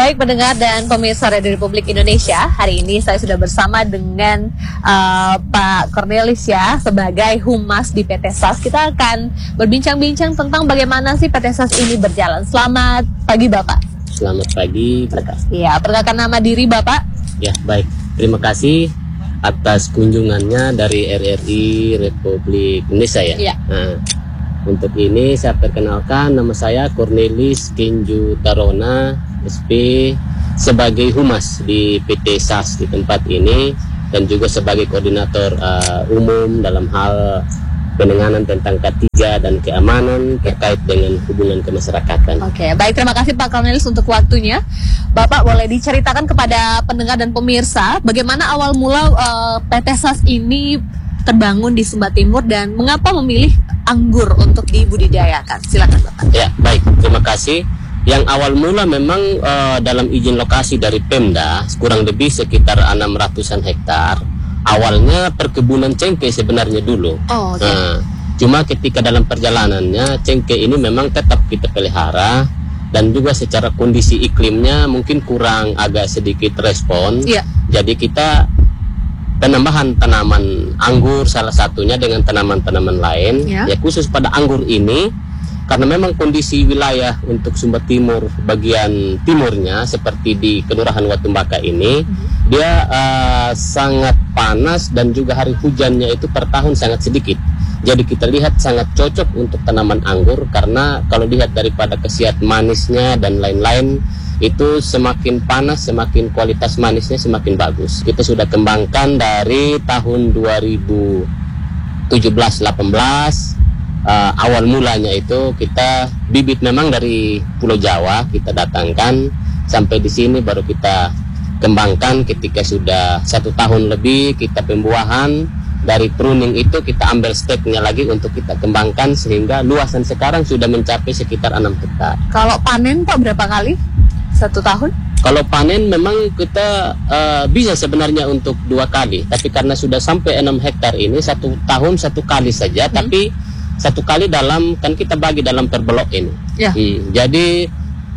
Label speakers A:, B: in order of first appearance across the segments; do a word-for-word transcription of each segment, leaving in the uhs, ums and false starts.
A: Baik pendengar dan pemirsa Radio Republik Indonesia, hari ini saya sudah bersama dengan uh, Pak Cornelis ya, sebagai Humas di P T SAS. Kita akan berbincang-bincang tentang bagaimana sih P T SAS ini berjalan. Selamat pagi Bapak.
B: Selamat pagi, Bapak.
A: Ya, perkenalkan nama diri Bapak.
B: Ya, baik. Terima kasih atas kunjungannya dari R R I Republik Indonesia ya.
A: Ya.
B: Nah, untuk ini saya perkenalkan, nama saya Cornelis Kenju Tarona, S P, sebagai Humas di P T SAS di tempat ini, dan juga sebagai koordinator uh, umum dalam hal penanganan tentang K tiga dan keamanan terkait dengan hubungan kemasyarakatan.
A: Oke, baik, terima kasih Pak Cornelis untuk waktunya. Bapak boleh diceritakan kepada pendengar dan pemirsa bagaimana awal mula uh, P T SAS ini terbangun di Sumba Timur dan mengapa memilih anggur untuk dibudidayakan? Silakan Bapak.
B: Ya, baik, terima kasih. Yang awal mula memang uh, dalam izin lokasi dari Pemda kurang lebih sekitar enam ratusan hektar. Awalnya perkebunan cengkeh sebenarnya dulu.
A: Oh, okay.
B: Nah, cuma ketika dalam perjalanannya cengkeh ini memang tetap kita pelihara, dan juga secara kondisi iklimnya mungkin kurang agak sedikit respon.
A: Yeah.
B: Jadi kita penambahan tanaman anggur salah satunya dengan tanaman-tanaman lain.
A: Yeah.
B: Ya, khusus pada anggur ini karena memang kondisi wilayah untuk Sumba Timur bagian timurnya seperti di Kelurahan Watumbaka ini, mm-hmm. dia uh, sangat panas dan juga hari hujannya itu per tahun sangat sedikit. Jadi kita lihat sangat cocok untuk tanaman anggur, karena kalau lihat daripada khasiat manisnya dan lain-lain, itu semakin panas semakin kualitas manisnya semakin bagus. Kita sudah kembangkan dari tahun dua ribu tujuh belas delapan belas. Uh, awal mulanya itu kita bibit memang dari Pulau Jawa kita datangkan sampai di sini, baru kita kembangkan ketika sudah satu tahun lebih kita pembuahan. Dari pruning itu kita ambil steknya lagi untuk kita kembangkan sehingga luasan sekarang sudah mencapai sekitar enam hektar.
A: Kalau panen Pak berapa kali satu tahun?
B: Kalau panen memang kita uh, bisa sebenarnya untuk dua kali, tapi karena sudah sampai enam hektar ini satu tahun satu kali saja, hmm. tapi satu kali dalam, kan kita bagi dalam per blok ini.
A: Ya.
B: Hmm, jadi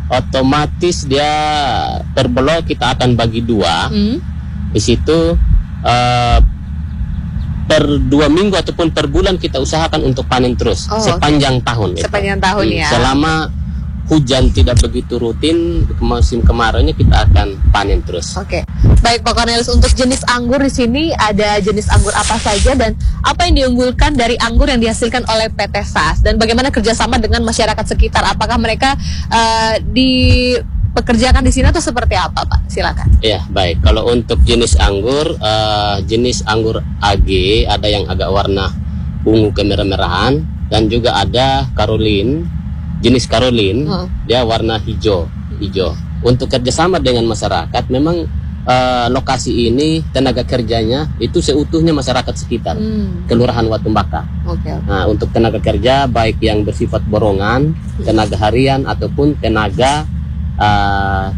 B: otomatis dia per blok kita akan bagi dua. Hmm. Di situ uh, per dua minggu ataupun per bulan kita usahakan untuk panen terus. Oh, sepanjang okay. tahun.
A: Sepanjang
B: itu.
A: tahun
B: hmm,
A: ya.
B: Selama hujan tidak begitu rutin, musim kemaraunya kita akan panen terus.
A: Oke, okay. Baik Pak Cornelis, untuk jenis anggur di sini ada jenis anggur apa saja dan apa yang diunggulkan dari anggur yang dihasilkan oleh P T SAS, dan bagaimana kerjasama dengan masyarakat sekitar? Apakah mereka uh, dipekerjakan di sini atau seperti apa Pak? Silakan.
B: Ya, baik. Kalau untuk jenis anggur, uh, jenis anggur A G ada yang agak warna ungu kemerah-merahan, dan juga ada Caroline. Jenis Caroline, hmm. dia warna hijau, hijau. Untuk kerjasama dengan masyarakat, memang uh, lokasi ini tenaga kerjanya itu seutuhnya masyarakat sekitar, hmm. Kelurahan Watumbaka. Okay. Nah, untuk tenaga kerja baik yang bersifat borongan, tenaga harian ataupun tenaga uh,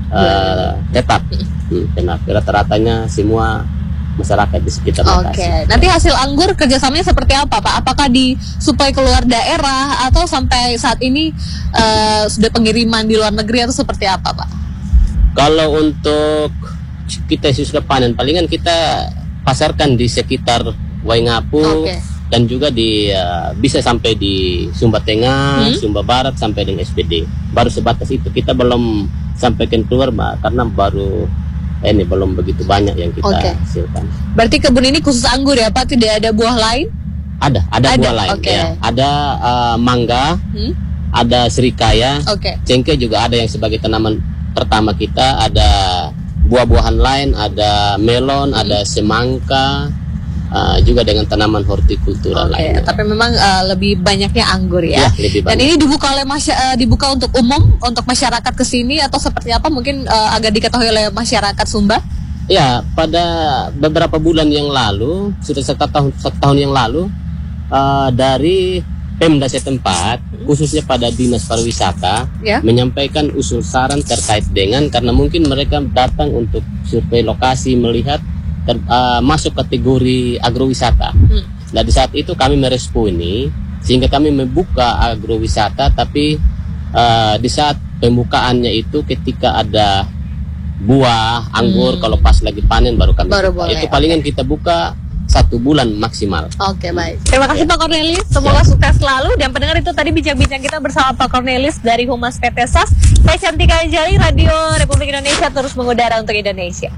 B: uh, tetap, hmm, tenaga rata-ratanya semua masyarakat di sekitar lokasi.
A: Oke, nanti hasil anggur kerjasamanya seperti apa Pak? Apakah disuplai keluar daerah atau sampai saat ini uh, sudah pengiriman di luar negeri atau seperti apa Pak?
B: Kalau untuk kita sudah panen, palingan kita pasarkan di sekitar Waingapu, okay. dan juga di uh, bisa sampai di Sumba Tengah, hmm? Sumba Barat sampai dengan S P D. Baru sebatas itu, kita belum sampaikan keluar Mbak, karena baru ini belum begitu banyak yang kita okay. hasilkan.
A: Berarti kebun ini khusus anggur ya Pak? Tidak ada buah lain?
B: Ada, ada, ada. buah lain. Okay. Ya. Ada uh, mangga, hmm? ada serikaya, okay. cengkeh juga ada yang sebagai tanaman pertama kita. Ada buah-buahan lain, ada melon, hmm. ada semangka, uh, juga dengan tanaman hortikultura okay. lainnya.
A: Tapi memang uh, lebih banyaknya anggur ya.
B: Ya, lebih banyak.
A: Dan ini dibuka oleh masy- uh, dibuka untuk umum, untuk masyarakat ke sini atau seperti apa? Mungkin uh, agak diketahui oleh masyarakat Sumba.
B: Ya, pada beberapa bulan yang lalu, sudah satu tahun satu tahun yang lalu, uh, dari Pemda setempat, khususnya pada Dinas Pariwisata, ya. menyampaikan usul saran terkait dengan, karena mungkin mereka datang untuk survei lokasi, melihat ter, uh, masuk kategori agrowisata. Hmm. Nah, di saat itu kami meresponi, sehingga kami membuka agrowisata, tapi uh, di saat pembukaannya itu ketika ada buah anggur,
A: Hmm.
B: kalau pas lagi panen baru kami
A: Baru
B: buka.
A: boleh,
B: Itu palingan kita buka satu bulan maksimal.
A: Oke, baik. Terima kasih Pak Cornelis. Semoga sukses selalu. Dan pendengar, itu tadi bincang-bincang kita bersama Pak Cornelis dari Humas P T S A S. Saya Cantika Anjali, Radio Republik Indonesia terus mengudara untuk Indonesia.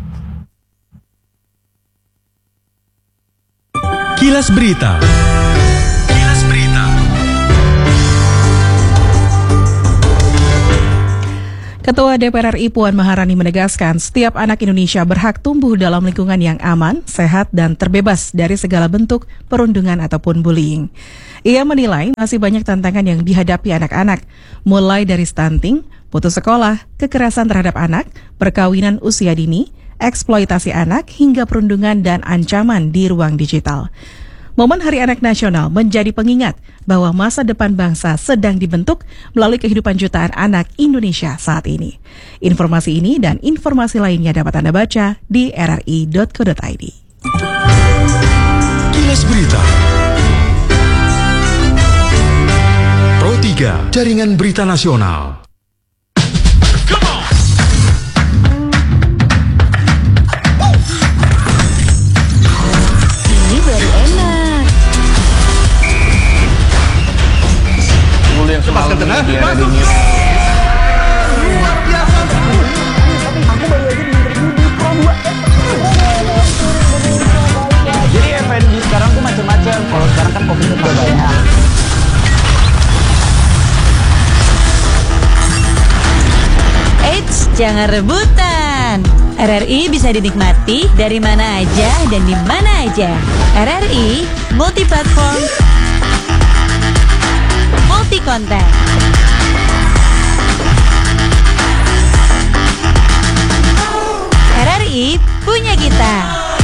C: Kilas Berita. Kilas Berita. Ketua D P R R I Puan Maharani menegaskan setiap anak Indonesia berhak tumbuh dalam lingkungan yang aman, sehat, dan terbebas dari segala bentuk perundungan ataupun bullying. Ia menilai masih banyak tantangan yang dihadapi anak-anak, mulai dari stunting, putus sekolah, kekerasan terhadap anak, perkawinan usia dini, eksploitasi anak, hingga perundungan dan ancaman di ruang digital. Momen Hari Anak Nasional menjadi pengingat bahwa masa depan bangsa sedang dibentuk melalui kehidupan jutaan anak Indonesia saat ini. Informasi ini dan informasi lainnya dapat Anda baca di r r i dot co dot i d.
D: Kilas Berita. Pro tiga, Jaringan Berita Nasional.
E: Ini baru enak.
F: Yang semalam di era ini.
E: Luar biasa. Aku baru aja di-interview di Pro dua. Jadi F and B sekarang tuh macam-macam. Kalau sekarang kan kopi udah banyak.
G: Eits, jangan rebutan. R R I bisa dinikmati dari mana aja dan di mana aja. R R I multi platform, multi konten. R R I punya kita.